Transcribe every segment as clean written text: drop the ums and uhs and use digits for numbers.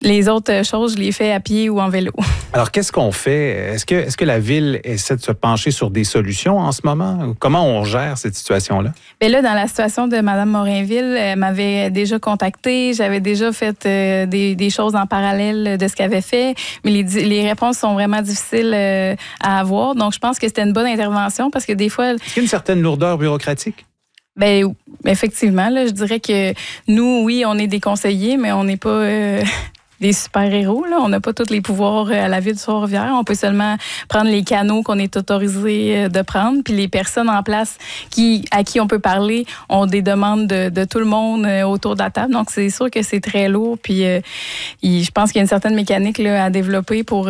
Les autres choses, je les fais à pied ou en vélo. Alors, qu'est-ce qu'on fait? Est-ce que la Ville essaie de se pencher sur des solutions en ce moment? Comment on gère cette situation-là? Bien là, dans la situation de Mme Morinville, elle m'avait déjà contactée. J'avais déjà fait des choses en parallèle de ce qu'elle avait fait. Mais les réponses sont vraiment difficiles à avoir. Donc, je pense que c'était une bonne intervention parce que des fois... Est-ce qu'il y a une certaine lourdeur bureaucratique? Bien, effectivement, là, je dirais que nous, oui, on est des conseillers, mais on n'est pas... des super-héros, là. On n'a pas tous les pouvoirs à la Ville de Trois-Rivières. On peut seulement prendre les canaux qu'on est autorisé de prendre. Puis les personnes en place à qui on peut parler ont des demandes de tout le monde autour de la table. Donc, c'est sûr que c'est très lourd. Puis je pense qu'il y a une certaine mécanique là, à développer pour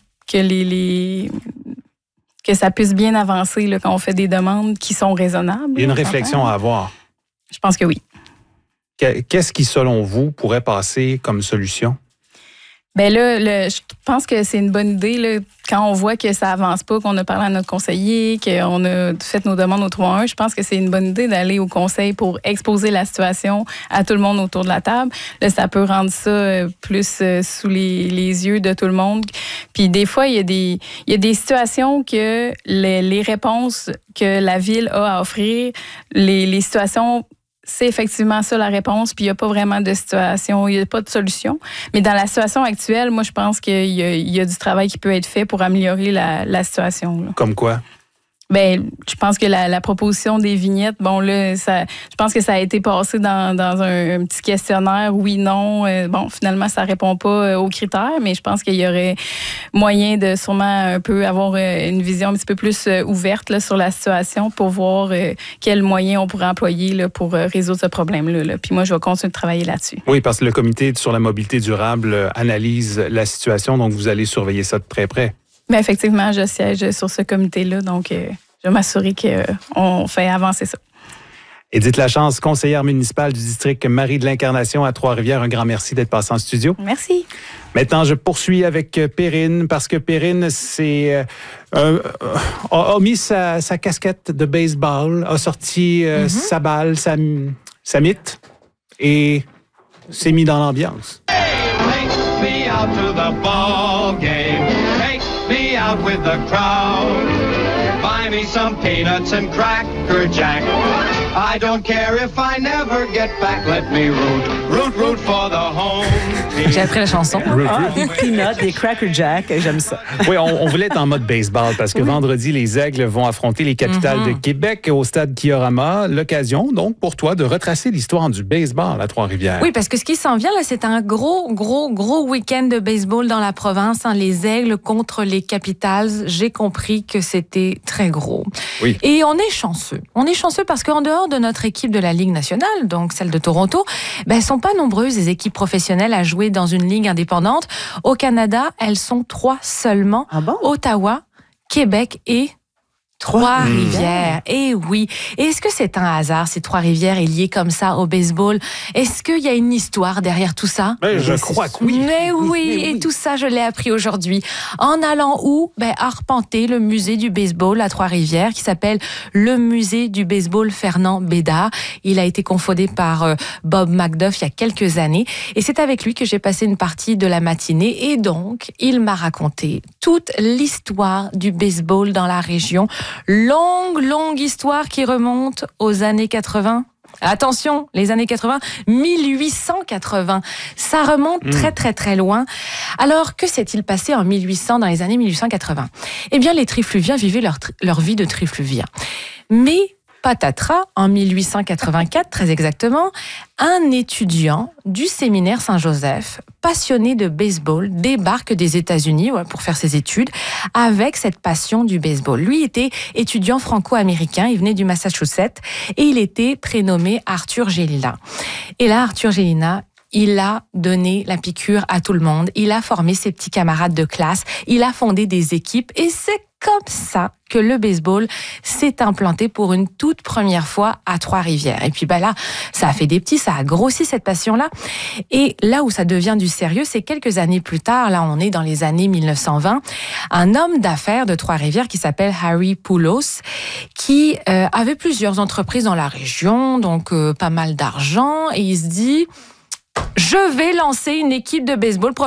que que ça puisse bien avancer là, quand on fait des demandes qui sont raisonnables. Il y a une réflexion à avoir. Je pense que oui. Qu'est-ce qui, selon vous, pourrait passer comme solution? Bien là, je pense que c'est une bonne idée là, quand on voit que ça avance pas, qu'on a parlé à notre conseiller, qu'on a fait nos demandes au 3-1. Je pense que c'est une bonne idée d'aller au conseil pour exposer la situation à tout le monde autour de la table. Là, ça peut rendre ça plus sous les yeux de tout le monde. Puis des fois, il y a des situations que les réponses que la Ville a à offrir, les situations... C'est effectivement ça la réponse, puis il n'y a pas vraiment de situation, il n'y a pas de solution. Mais dans la situation actuelle, moi, je pense qu'il y a du travail qui peut être fait pour améliorer la situation. Là. Comme quoi? Bien, je pense que la proposition des vignettes, bon là, je pense que ça a été passé dans un petit questionnaire, oui, non. Bon, finalement, ça répond pas aux critères, mais je pense qu'il y aurait moyen de sûrement un peu avoir une vision un petit peu plus ouverte là, sur la situation pour voir quels moyens on pourrait employer là, pour résoudre ce problème-là. Là. Puis moi, je vais continuer de travailler là-dessus. Oui, parce que le comité sur la mobilité durable analyse la situation, donc vous allez surveiller ça de très près. Bien, effectivement, je siège sur ce comité-là, donc je vais m'assurer qu'on fait avancer ça. Édith Lachance, conseillère municipale du district Marie de l'Incarnation à Trois-Rivières, un grand merci d'être passée en studio. Merci. Maintenant, je poursuis avec Perrine, parce que Perrine a mis sa casquette de baseball, a sorti sa balle, sa mythe, et s'est mis dans l'ambiance. Hey, take me out to the ball game. Take me out with the crowd. Buy me some peanuts and Cracker Jack. I don't care if I never get back. Let me root for the home team. J'ai appris la chanson. Des peanuts, des Cracker Jack, j'aime ça. Oui, on voulait être en mode baseball parce que vendredi, les Aigles vont affronter les Capitales de Québec au stade Kiorama. L'occasion, donc, pour toi, de retracer l'histoire du baseball à Trois-Rivières. Oui, parce que ce qui s'en vient, là, c'est un gros week-end de baseball dans la province. Hein, les Aigles contre les Capitals. J'ai compris que c'était très gros. Oui. Et on est chanceux. On est chanceux parce qu'en dehors de notre équipe de la Ligue nationale, donc celle de Toronto, elles sont pas nombreuses les équipes professionnelles à jouer dans une ligue indépendante. Au Canada, elles sont 3 seulement. Ah bon? Ottawa, Québec et Trois-Rivières. Et oui. Et est-ce que c'est un hasard, ces Trois-Rivières est lié comme ça au baseball? Est-ce qu'il y a une histoire derrière tout ça? Je crois que oui. Mais oui, et tout ça, je l'ai appris aujourd'hui. En allant où? Arpenter le musée du baseball à Trois-Rivières, qui s'appelle le musée du baseball Fernand Bédard. Il a été confondé par Bob Macduff il y a quelques années. Et c'est avec lui que j'ai passé une partie de la matinée. Et donc, il m'a raconté toute l'histoire du baseball dans la région. Longue histoire qui remonte aux années 80. Attention, les années 80, 1880. Ça remonte très loin. Alors, que s'est-il passé en 1800, dans les années 1880? Eh bien, les trifluviens vivaient leur vie de trifluviens. Mais patatras, en 1884, très exactement, un étudiant du séminaire Saint-Joseph, passionné de baseball, débarque des États-Unis pour faire ses études avec cette passion du baseball. Lui était étudiant franco-américain, il venait du Massachusetts et il était prénommé Arthur Gélina. Et là, Arthur Gélina, il a donné la piqûre à tout le monde, il a formé ses petits camarades de classe, il a fondé des équipes et c'est comme ça que le baseball s'est implanté pour une toute première fois à Trois-Rivières. Et puis là, ça a fait des petits, ça a grossi cette passion-là. Et là où ça devient du sérieux, c'est quelques années plus tard, là on est dans les années 1920, un homme d'affaires de Trois-Rivières qui s'appelle Harry Poulos, qui avait plusieurs entreprises dans la région, donc pas mal d'argent, et il se dit... Je vais lancer une équipe de baseball professionnelle.